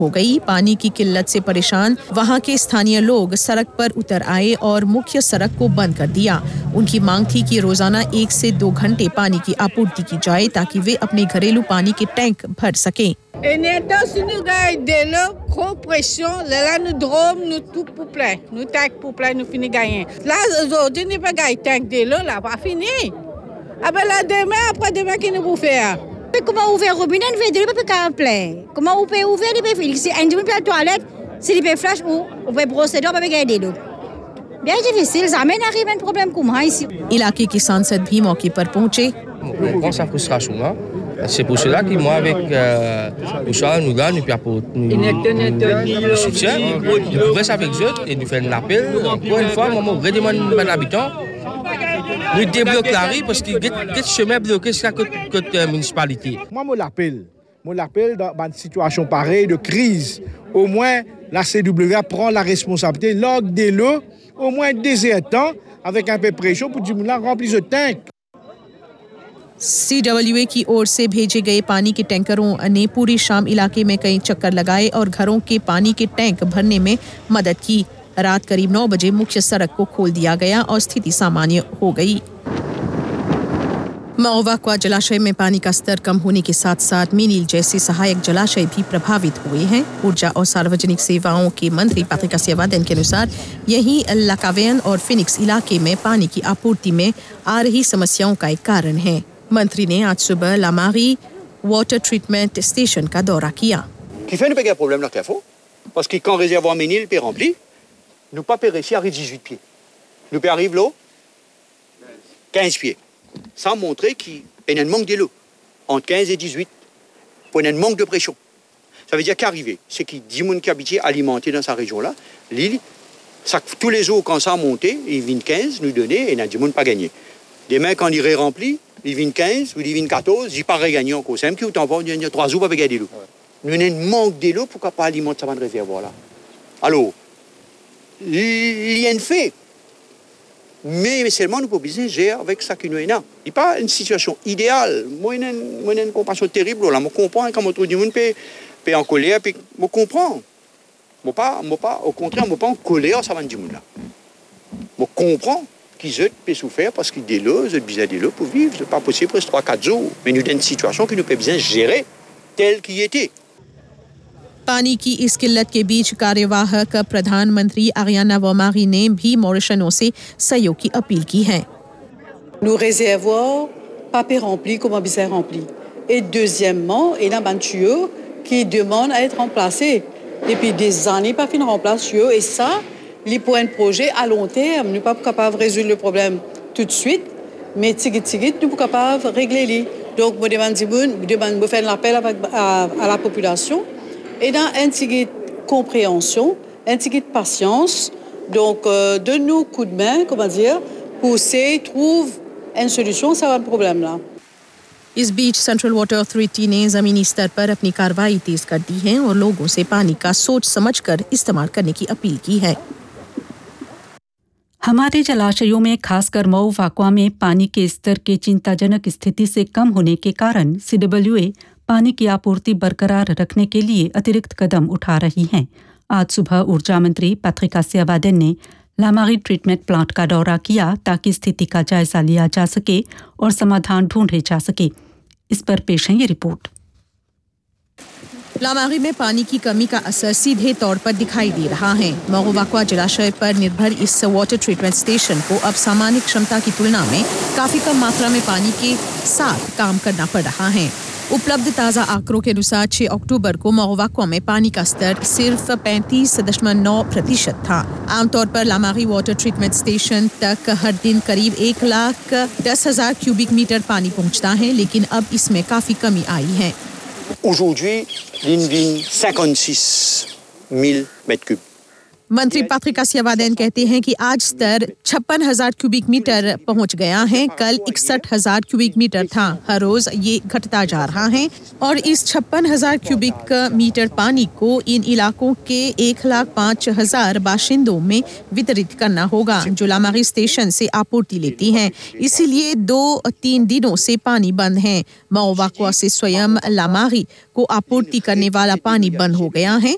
हो गई। पानी की किल्लत से परेशान वहां के स्थानीय लोग सड़क पर उतर आए और मुख्य सड़क को बंद कर दिया। उनकी मांग थी कि रोजाना 1 से 2 घंटे पानी की आपूर्ति की जाए ताकि वे अपने घरेलू पानी के टैंक भर सकें। Et maintenant, si nous gagnons là, trop pression, là nous drôme, nous tout pour plein, nous tac pour plein, nous finissons gagner. Là, aujourd'hui, nous pas gagner tank de l'eau, là, pas fini. Ah ben là, demain, après demain, qu'est-ce que nous pouvons faire? Mais comment ouvrir le robinet, nous faisons pas qu'à plein. Comment on peut ouvrir les péfils? Si un jour, la toilette, si les flash ou on peut brosser d'eau, pas gagner de l'eau. Bien difficile, ça amène arrive un problème comme ça ici. इलाके के सांसद भी मौके पर पहुंचे। On comprend sa frustration là. C'est pour cela que moi avec Bouchard, nous soutien, nous restons avec eux et nous faisons un appel. Encore une fois, moi, je redemande aux habitants, nous débloquons la rue parce que le chemin bloqué c'est la municipalité. Moi, je l'appelle dans une situation pareille de crise. Au moins, la CWA prend la responsabilité, lors de l'eau, au moins désertant, avec un peu de pression pour du moulin rempli de tank. CWA की ओर से भेजे गए पानी के टैंकरों ने पूरी शाम इलाके में कई चक्कर लगाए और घरों के पानी के टैंक भरने में मदद की। रात करीब 9 बजे मुख्य सड़क को खोल दिया गया और स्थिति सामान्य हो गई। मओवाक्वा जलाशय में पानी का स्तर कम होने के साथ-साथ मीनील जैसे सहायक जलाशय भी प्रभावित हुए हैं। ऊर्जा और सार्वजनिक सेवाओं के मंत्री पैट्रिक कासियावादेन के अनुसार यही लाकावेन और फिनिक्स इलाके में पानी की आपूर्ति में आ रही समस्याओं का एक कारण है। मंत्री ने आज सुबह लामारी वाटर ट्रीटमेंट स्टेशन का दौरा किया। Qui fait nous pas de problème là qu'il faut parce que quand réservoir Ménil est rempli, nous pas peut réussir à 18 pieds. Nous peut arrive l'eau 15 pieds. Ça montrer qu'il y a un manque de l'eau entre 15 et 18 pour un manque de pression. Ça veut dire qu'arriver, c'est qu'il y a des gens qui habitent alimentés dans sa région là, l'île, ça tous les jours quand ça a monté, ils viennent 15 nous donner et il y a des gens pas gagner. Demain quand il est rempli, ils viennent 15 ou ils viennent 14, ils pas gagner encore. C'est même qui autant pas il y a 3 jours pas gagner de l'eau. Nous avons un manque de l'eau pourquoi pas alimenter ça réservoir là. Alors il y a un fait. Mais seulement nous pouvons bien gérer avec ça que nous avons. Il n'est pas une situation idéale. Moi, j'ai une compassion terrible. Là. Je comprends quand tout le monde peut en colère. Je comprends. Moi pas, au contraire, je ne suis pas en colère ça va du monde là. Je comprends qu'ils peuvent souffrir parce qu'ils ont besoin de l'eau pour vivre. Ce n'est pas possible pour 3-4 jours. Mais nous avons une situation que nous pouvons bien gérer telle qu'il était. पानी की इस किल्लत के बीच कार्यवाहक प्रधानमंत्री Ariana Womari ने भी मॉरिशनों से सहयोग की अपील की है। Nos réservoirs pas remplis comme bien remplis. Et deuxièmement, il y a un tuyau qui demande à être remplacé. Depuis des années, pas fin remplacer tuyau. Et ça, les points de projet à long terme, nous ne sommes pas capables de résoudre le problème tout de suite, mais tigit, nous sommes capables de régler les. Donc, je demande de faire l'appel à la population. Et dans un petit compréhension, un petit patience, donc de nous coup de main, comment dire, pousser, trouve une solution, ça va le problème là. इस बीच central water authority ने जमीनी स्तर पर अपनी कार्रवाई तेज कर दी है और लोगों से पानी का सोच समझकर इस्तेमाल करने की अपील की है। हमारे जलाशयों में खासकर मऊ-वाकवा में पानी के स्तर के चिंताजनक स्थिति से कम होने के कारण CWA पानी की आपूर्ति बरकरार रखने के लिए अतिरिक्त कदम उठा रही हैं। आज सुबह ऊर्जा मंत्री पैट्रिक कासियावादेन ने लामारी ट्रीटमेंट प्लांट का दौरा किया ताकि स्थिति का जायजा लिया जा सके और समाधान ढूंढे जा सके। इस पर पेश है ये रिपोर्ट। लामारी में पानी की कमी का असर सीधे तौर पर दिखाई दे रहा है। मऊ-वाकवा जलाशय पर निर्भर इस वाटर ट्रीटमेंट स्टेशन को अब सामान्य क्षमता की तुलना में काफी कम मात्रा में पानी के साथ काम करना पड़ रहा है। उपलब्ध ताज़ा आंकड़ों के अनुसार 6 अक्टूबर को मऊ-वाकवा में पानी का स्तर सिर्फ 35.9% था। आमतौर पर लामारी वाटर ट्रीटमेंट स्टेशन तक हर दिन करीब 1,10,000 क्यूबिक मीटर पानी पहुंचता है, लेकिन अब इसमें काफी कमी आई है। Aujourd'hui, l'île vient 56 000 mètres cubes. मंत्री पैट्रिक कासियावादेन कहते हैं कि आज स्तर 56,000 क्यूबिक मीटर पहुंच गया है। कल 61,000 क्यूबिक मीटर था। हर रोज ये घटता जा रहा है और इस 56,000 क्यूबिक मीटर पानी को इन इलाकों के 1,05,000 बाशिंदों में वितरित करना होगा जो लामारी स्टेशन से आपूर्ति लेती हैं। इसीलिए 2-3 दिनों से पानी बंद है। मऊ-वाकवा से स्वयं लामारी को आपूर्ति करने वाला पानी बंद हो गया है।